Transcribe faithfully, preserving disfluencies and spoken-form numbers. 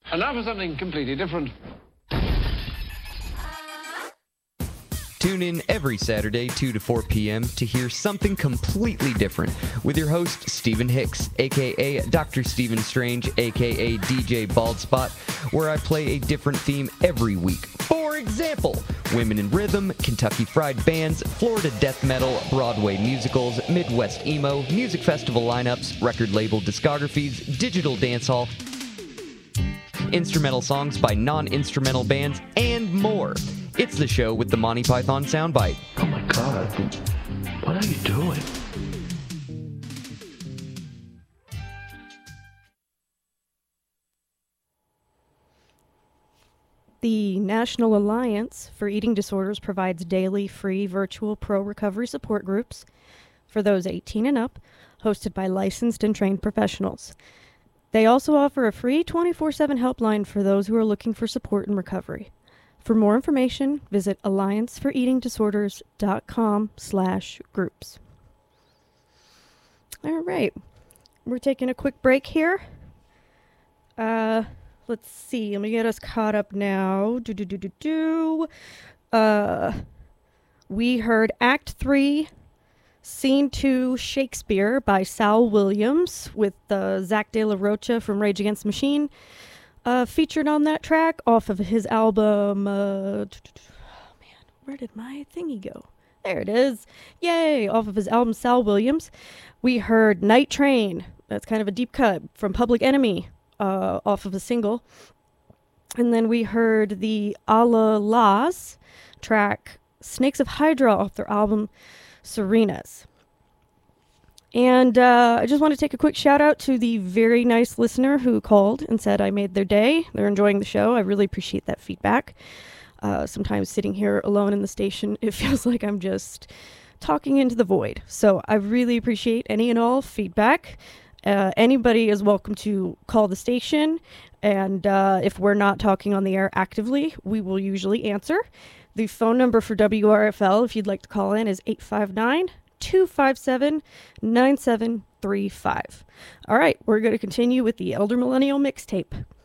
And now for something completely different. Tune in every Saturday, two to four p.m. to hear something completely different with your host, Stephen Hicks, a k a. Doctor Stephen Strange, a k a. D J Baldspot, where I play a different theme every week. For example, women in rhythm, Kentucky fried bands, Florida death metal, Broadway musicals, Midwest emo, music festival lineups, record label discographies, digital dancehall, instrumental songs by non-instrumental bands, and more. It's the show with the Monty Python soundbite. Oh my god, what are you doing? The National Alliance for Eating Disorders provides daily free virtual pro-recovery support groups for those eighteen and up, hosted by licensed and trained professionals. They also offer a free twenty-four seven helpline for those who are looking for support and recovery. For more information, visit alliance for eating disorders dot com slash groups. All right. We're taking a quick break here. Uh, let's see. Let me get us caught up now. Do, do, do, do, do. Uh, we heard Act three, Scene two, Shakespeare by Sal Williams with uh, Zach De La Rocha from Rage Against the Machine. Uh, featured on that track off of his album, uh, oh man, where did my thingy go? There it is. Yay, off of his album, Sal Williams. We heard Night Train. That's kind of a deep cut from Public Enemy, uh, off of a single. And then we heard the Ala Las track, Snakes of Hydra, off their album, Serenas. And uh, I just want to take a quick shout out to the very nice listener who called and said I made their day. They're enjoying the show. I really appreciate that feedback. Uh, sometimes sitting here alone in the station, it feels like I'm just talking into the void. So I really appreciate any and all feedback. Uh, anybody is welcome to call the station. And uh, if we're not talking on the air actively, we will usually answer. The phone number for W R F L, if you'd like to call in, is eight five nine, two five seven, nine seven three five. All right, we're going to continue with the Elder Millennial Mixtape.